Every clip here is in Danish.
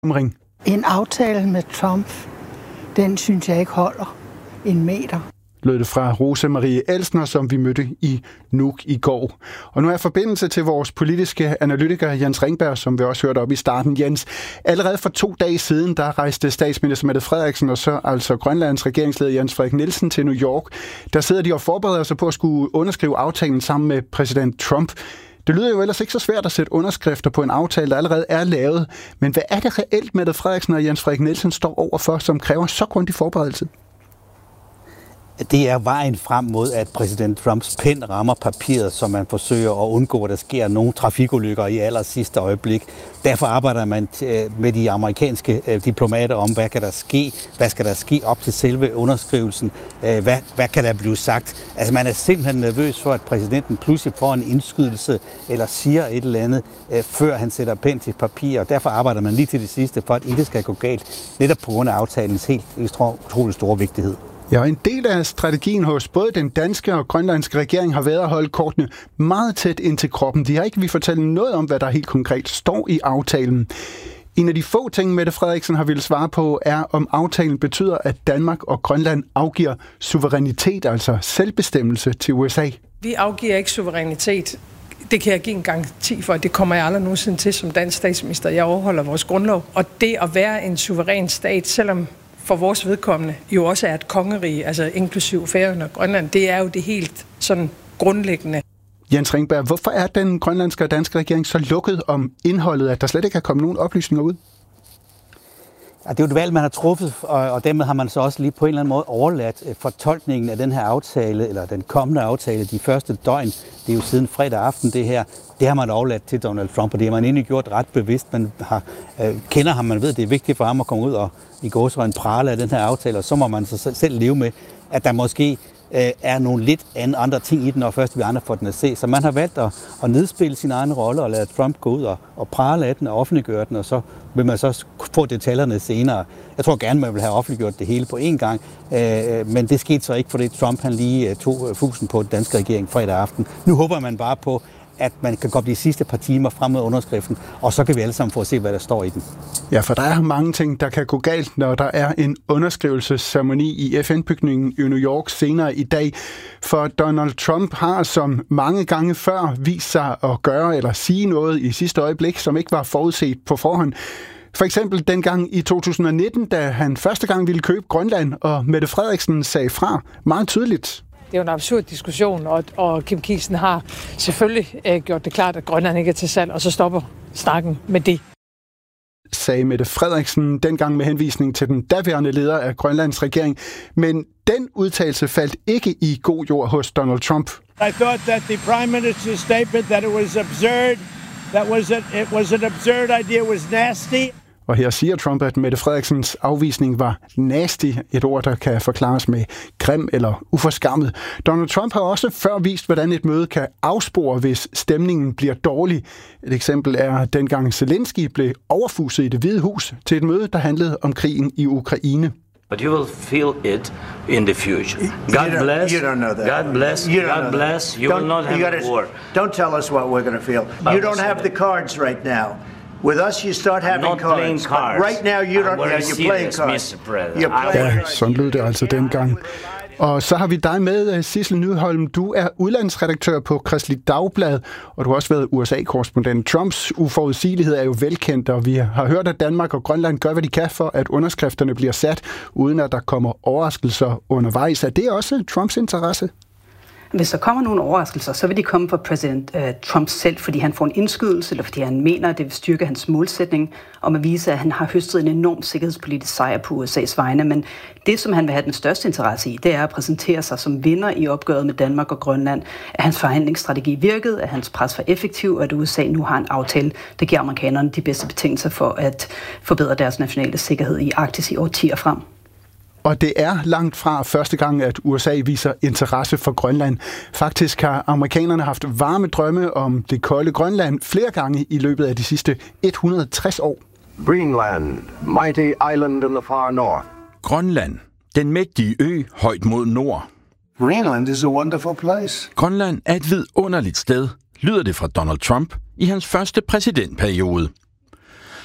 Ring. En aftale med Trump, den synes jeg ikke holder en meter. Lød det fra Rosa Marie Elsner, som vi mødte i Nuuk i går. Og nu er forbindelse til vores politiske analytiker Jens Ringberg, som vi også hørte op i starten. Jens, allerede for 2 dage siden, der rejste statsminister Mette Frederiksen og så altså Grønlands regeringsleder Jens Frederik Nielsen til New York. Der sidder de og forbereder sig på at skulle underskrive aftalen sammen med præsident Trump. Det lyder jo ellers ikke så svært at sætte underskrifter på en aftale, der allerede er lavet. Men hvad er det reelt, Mette Frederiksen og Jens Frederik Nielsen står overfor, som kræver så grundig forberedelse? Det er vejen frem mod, at præsident Trumps pen rammer papiret, så man forsøger at undgå, at der sker nogle trafikulykker i aller sidste øjeblik. Derfor arbejder man med de amerikanske diplomater om, hvad kan der ske? Hvad skal der ske op til selve underskrivelsen? Hvad kan der blive sagt? Altså man er simpelthen nervøs for, at præsidenten pludselig får en indskydelse eller siger et eller andet, før han sætter pen til papir. Og derfor arbejder man lige til det sidste, for at intet skal gå galt, netop på grund af aftalens helt utrolig store vigtighed. Ja, en del af strategien hos både den danske og grønlandske regering har været at holde kortene meget tæt ind til kroppen. De har ikke vil fortælle noget om, hvad der helt konkret står i aftalen. En af de få ting, Mette Frederiksen har ville svare på, er, om aftalen betyder, at Danmark og Grønland afgiver suverænitet, altså selvbestemmelse til USA. Vi afgiver ikke suverænitet. Det kan jeg give en garanti for, at det kommer jeg aldrig nogensinde til som dansk statsminister. Jeg overholder vores grundlov. Og det at være en suveræn stat, selvom for vores vedkommende jo også er et kongerige, altså inklusiv Færøerne og Grønland, det er jo det helt sådan grundlæggende. Jens Ringberg, hvorfor er den grønlandske og danske regering så lukket om indholdet, at der slet ikke er kommet nogen oplysninger ud? Ja, det er jo et valg, man har truffet, og dermed har man så også lige på en eller anden måde overladt fortolkningen af den her aftale, eller den kommende aftale, de første døgn, det er jo siden fredag aften det her, det har man overladt til Donald Trump, og det har man egentlig gjort ret bevidst. Man kender ham, man ved, det er vigtigt for ham at komme ud og i gåseøjne prale af den her aftale, og så må man så selv leve med, at der måske er nogle lidt andre ting i den, og først vi andre får den at se. Så man har valgt at nedspille sin egen rolle og lade Trump gå ud og prale af den og offentliggøre den, og så vil man så få detaljerne senere. Jeg tror gerne, man vil have offentliggjort det hele på én gang, men det skete så ikke, fordi Trump han lige tog fusen på den danske regering fredag aften. Nu håber man bare på, at man kan gå de sidste par timer frem med underskriften, og så kan vi alle sammen få at se, hvad der står i den. Ja, for der er mange ting, der kan gå galt, når der er en underskrivelsesceremoni i FN-bygningen i New York senere i dag. For Donald Trump har som mange gange før vist sig at gøre eller sige noget i sidste øjeblik, som ikke var forudset på forhånd. For eksempel dengang i 2019, da han første gang ville købe Grønland, og Mette Frederiksen sagde fra meget tydeligt. Det er jo en absurd diskussion, og Kim Kielsen har selvfølgelig gjort det klart, at Grønland ikke er til salg, og så stopper snakken med det. Sagde Mette Frederiksen dengang med henvisning til den daværende leder af Grønlands regering. Men den udtalelse faldt ikke i god jord hos Donald Trump. I thought that the prime minister's statement that it was absurd, it was an absurd idea, was nasty. Og her siger Trump, at Mette Frederiksens afvisning var nasty, et ord, der kan forklares med grim eller uforskammet. Donald Trump har også før vist, hvordan et møde kan afspore, hvis stemningen bliver dårlig. Et eksempel er, dengang Zelensky blev overfuset i Det Hvide Hus til et møde, der handlede om krigen i Ukraine. But you will feel it in the future. God bless. You don't know that. God bless. God bless. You will not have a war. Don't tell us what we're going to feel. You don't have the cards right now. With us, you start having cards. But right now, you don't. Yeah, you're playing cards. Ja, sådan lød det altså dengang. Og så har vi dig med, Sissel Nyholm. Du er udlandsredaktør på Kristeligt Dagblad, og du har også været USA-korrespondent. Trumps uforudsigelighed er jo velkendt, og vi har hørt, at Danmark og Grønland gør, hvad de kan for, at underskrifterne bliver sat, uden at der kommer overraskelser undervejs. Er det også Trumps interesse? Hvis der kommer nogle overraskelser, så vil de komme fra præsident Trump selv, fordi han får en indskydelse, eller fordi han mener, at det vil styrke hans målsætning om at vise, at han har høstet en enorm sikkerhedspolitisk sejr på USA's vegne. Men det, som han vil have den største interesse i, det er at præsentere sig som vinder i opgøret med Danmark og Grønland. At hans forhandlingsstrategi virkede, at hans pres var effektiv, og at USA nu har en aftale, der giver amerikanerne de bedste betingelser for at forbedre deres nationale sikkerhed i Arktis i årtier frem. Og det er langt fra første gang, at USA viser interesse for Grønland. Faktisk har amerikanerne haft varme drømme om det kolde Grønland flere gange i løbet af de sidste 160 år. Greenland, mighty island in the far north. Grønland, den mægtige ø højt mod nord. Greenland is a wonderful place. Grønland er et vidunderligt sted, lyder det fra Donald Trump i hans første præsidentperiode.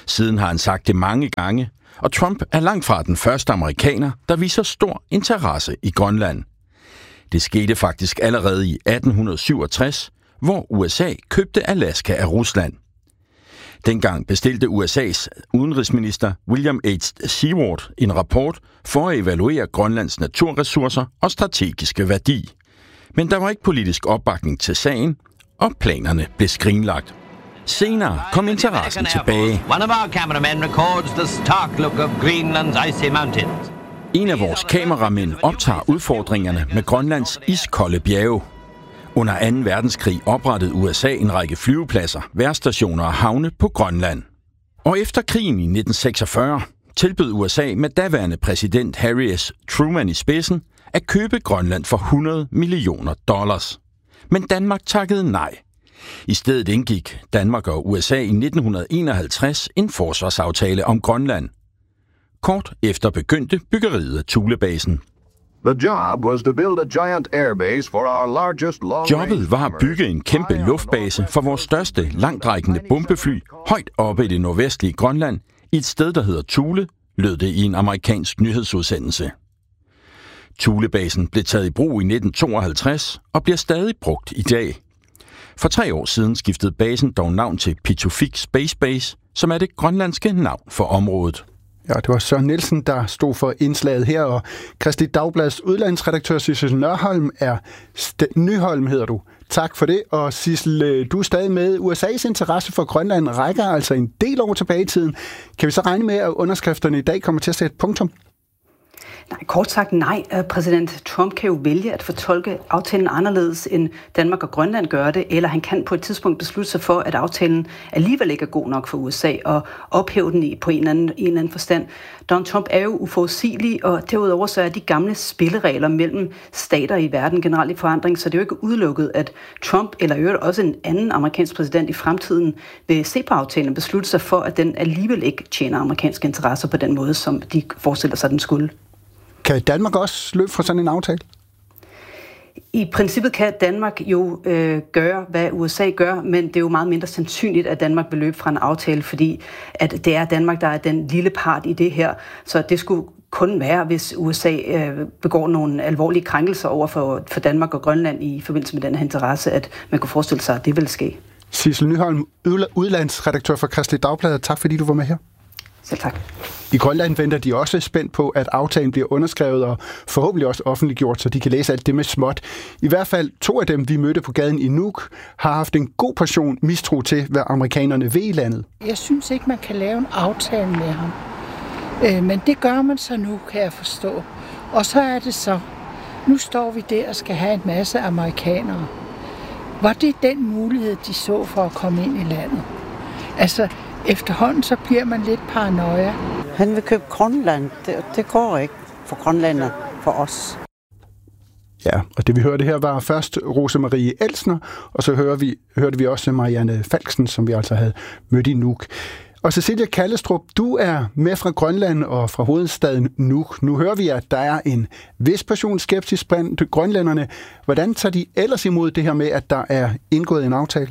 Siden har han sagt det mange gange, og Trump er langt fra den første amerikaner, der viser stor interesse i Grønland. Det skete faktisk allerede i 1867, hvor USA købte Alaska af Rusland. Dengang bestilte USA's udenrigsminister William H. Seward en rapport for at evaluere Grønlands naturressourcer og strategiske værdi. Men der var ikke politisk opbakning til sagen, og planerne blev skrinlagt. Senere kom interessen tilbage. En af vores kameramænd optager udfordringerne med Grønlands iskolde bjerge. Under 2. verdenskrig oprettede USA en række flyvepladser, vejrstationer og havne på Grønland. Og efter krigen i 1946 tilbød USA med daværende præsident Harry S. Truman i spidsen at købe Grønland for $100 millioner. Men Danmark takkede nej. I stedet indgik Danmark og USA i 1951 en forsvarsaftale om Grønland. Kort efter begyndte byggeriet af Thulebasen. Jobbet var at bygge en kæmpe luftbase for vores største langtrækkende bombefly højt oppe i det nordvestlige Grønland, i et sted, der hedder Thule, lød det i en amerikansk nyhedsudsendelse. Thulebasen blev taget i brug i 1952 og bliver stadig brugt i dag. For 3 år siden skiftede basen dog navn til Pituffik Space Base, som er det grønlandske navn for området. Ja, det var Søren Nielsen, der stod for indslaget her, og Kristeligt Dagblads udlandsredaktør Sissel Nørholm Nyholm hedder du. Tak for det, og Sissel, du er stadig med. USA's interesse for Grønland rækker altså en del år tilbage i tiden. Kan vi så regne med, at underskrifterne i dag kommer til at sætte punktum? Nej, kort sagt nej. Præsident Trump kan jo vælge at fortolke aftalen anderledes, end Danmark og Grønland gør det, eller han kan på et tidspunkt beslutte sig for, at aftalen alligevel ikke er god nok for USA, og ophæve den på en eller anden forstand. Donald Trump er jo uforudsigelig, og derudover så er de gamle spilleregler mellem stater i verden generelt i forandring, så det er jo ikke udelukket, at Trump eller øvrigt også en anden amerikansk præsident i fremtiden vil se på aftalen og beslutte sig for, at den alligevel ikke tjener amerikanske interesser på den måde, som de forestiller sig, den skulle. Kan Danmark også løbe fra sådan en aftale? I princippet kan Danmark jo gøre, hvad USA gør, men det er jo meget mindre sandsynligt, at Danmark vil løbe fra en aftale, fordi at det er Danmark, der er den lille part i det her. Så det skulle kun være, hvis USA begår nogle alvorlige krænkelser over for Danmark og Grønland i forbindelse med den her interesse, at man kunne forestille sig, at det vil ske. Sissel Nyholm, udlandsredaktør for Kristeligt Dagblad. Tak fordi du var med her. Selv tak. I Grønland venter de også spændt på, at aftalen bliver underskrevet og forhåbentlig også offentliggjort, så de kan læse alt det med småt. I hvert fald 2 af dem, vi mødte på gaden i Nuuk, har haft en god portion mistro til, hvad amerikanerne vil i landet. Jeg synes ikke, man kan lave en aftale med ham. Men det gør man så nu, kan jeg forstå. Og så er det så, nu står vi der og skal have en masse amerikanere. Var det den mulighed, de så for at komme ind i landet? Altså, efterhånden så bliver man lidt paranoia. Han vil købe Grønland. Det går ikke for grønlænder, for os. Ja, og det vi hørte her var først Rosemarie Elsner, og så hørte vi også Marianne Falksen, som vi altså havde mødt i Nuuk. Og Cecilia Kallestrup, du er med fra Grønland og fra hovedstaden Nuuk. Nu hører vi, at der er en vis portion skepsis blandt grønlænderne. Hvordan tager de ellers imod det her med, at der er indgået en aftale?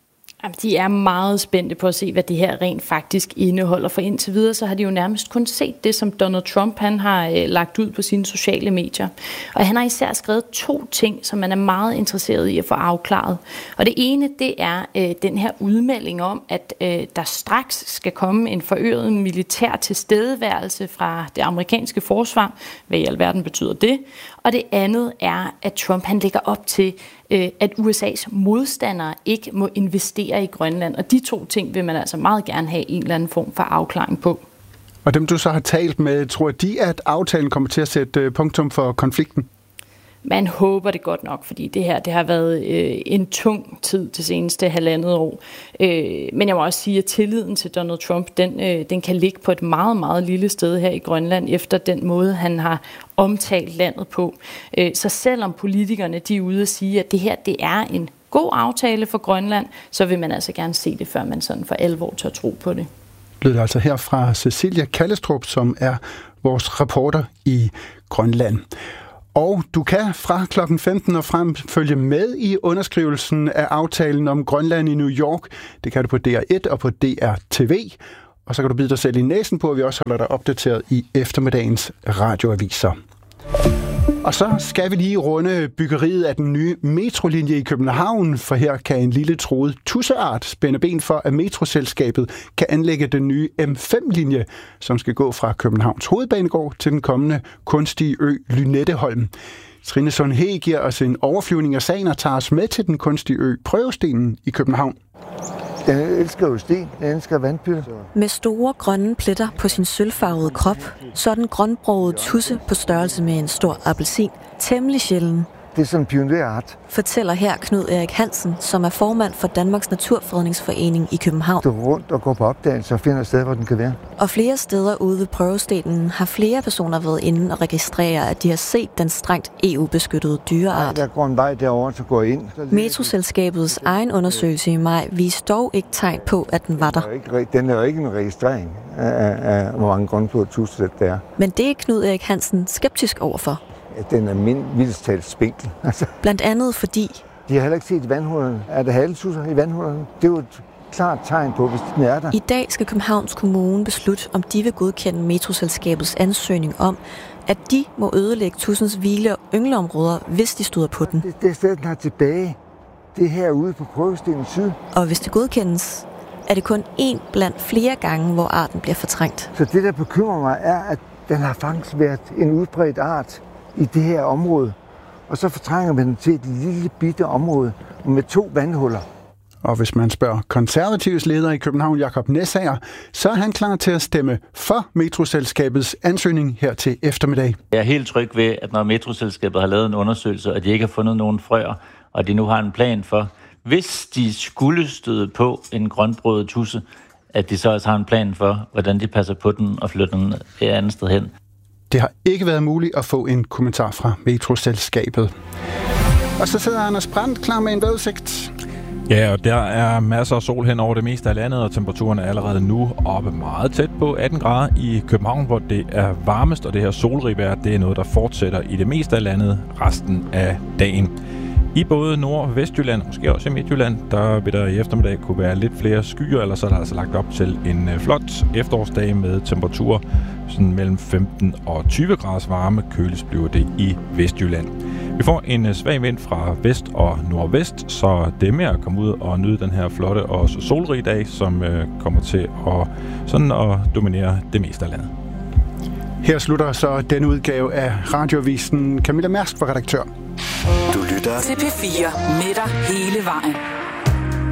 De er meget spændte på at se, hvad det her rent faktisk indeholder, for indtil videre så har de jo nærmest kun set det, som Donald Trump han har lagt ud på sine sociale medier. Og han har især skrevet 2 ting, som man er meget interesseret i at få afklaret. Og det ene, det er den her udmelding om, at der straks skal komme en forøget militær tilstedeværelse fra det amerikanske forsvar. Hvad i alverden betyder det? Og det andet er, at Trump han lægger op til, at USA's modstandere ikke må investere i Grønland. Og de 2 ting vil man altså meget gerne have en eller anden form for afklaring på. Og dem du så har talt med, tror de, at aftalen kommer til at sætte punktum for konflikten? Man håber det godt nok, fordi det her det har været en tung tid det seneste 1,5 år. Men jeg må også sige, at tilliden til Donald Trump, den kan ligge på et meget, meget lille sted her i Grønland, efter den måde, han har omtalt landet på. Så selvom politikerne de er ude at sige, at det her det er en god aftale for Grønland, så vil man altså gerne se det, før man sådan for alvor tør tro på det. Lød altså her fra Cecilia Kallestrup, som er vores reporter i Grønland. Og du kan fra klokken 15 og frem følge med i underskrivelsen af aftalen om Grønland i New York. Det kan du på DR1 og på DR TV. og så kan du bide dig selv i næsen på, at vi også holder dig opdateret i eftermiddagens radioaviser. Og så skal vi lige runde byggeriet af den nye metrolinje i København, for her kan en lille truet tudseart spænde ben for, at metroselskabet kan anlægge den nye M5-linje, som skal gå fra Københavns Hovedbanegård til den kommende kunstige ø Lynetteholm. Trine Sundhage giver os en overflyvning af sagen og tager os med til den kunstige ø Prøvestenen i København. Jeg elsker jo sten, jeg elsker vandpytter. Med store grønne pletter på sin sølvfarvede krop, så er den grønbrogede tudse på størrelse med en stor appelsin temmelig sjælden. Det er sådan en pionerart. Fortæller her Knud Erik Hansen, som er formand for Danmarks Naturfredningsforening i København. Du rundt og går på opdagelse og finder et sted, hvor den kan være. Og flere steder ude ved Prøvestenen har flere personer været inde og registrere, at de har set den strengt EU-beskyttede dyreart. Der går en vej derover, så går ind. Metroselskabets egen undersøgelse i maj viste dog ikke tegn på, at den var der. Den er jo ikke en registrering af hvor mange grønbrogede tudser der er. Men det er Knud Erik Hansen skeptisk overfor. Den er vildest talt spinkel. Blandt andet fordi... De har heller ikke set vandhullerne. Er der halvtusser i vandhullerne? Det er jo et klart tegn på, hvis den er der. I dag skal Københavns Kommune beslutte, om de vil godkende metroselskabets ansøgning om, at de må ødelægge tudsens hvile- og yngleområder, hvis de støder på den. Det er stedet, den har tilbage. Det er herude på Prøvestenen Syd. Og hvis det godkendes, er det kun én blandt flere gange, hvor arten bliver fortrængt. Så det, der bekymrer mig, er, at den har faktisk været en udbredt art i det her område. Og så fortrænger man den til et lille bitte område med 2 vandhuller. Og hvis man spørger konservatives leder i København, Jakob Næssager, så er han klar til at stemme for metroselskabets ansøgning her til eftermiddag. Jeg er helt tryg ved, at når metroselskabet har lavet en undersøgelse, og de ikke har fundet nogen frøer, og de nu har en plan for, hvis de skulle støde på en grønbrødet tudse, at de så også har en plan for, hvordan de passer på den og flytter den et andet sted hen. Det har ikke været muligt at få en kommentar fra metroselskabet. Og så sidder Anders Brandt klar med en vejrudsigt. Ja, og der er masser af sol hen over det meste af landet, og temperaturen er allerede nu oppe meget tæt på 18 grader i København, hvor det er varmest, og det her solrige vejr, det er noget, der fortsætter i det meste af landet resten af dagen. I både Nord- og Vestjylland, måske også i Midtjylland, der vil der i eftermiddag kunne være lidt flere skyer, eller så er der altså lagt op til en flot efterårsdag med temperaturer sådan mellem 15 og 20 graders varme. Køligst bliver det i Vestjylland. Vi får en svag vind fra vest og nordvest, så det er med at komme ud og nyde den her flotte og solrige dag, som kommer til at dominere det meste af landet. Her slutter så denne udgave af radioavisen. Camilla Mærsk var redaktør. Du lytter til P4 med dig hele vejen.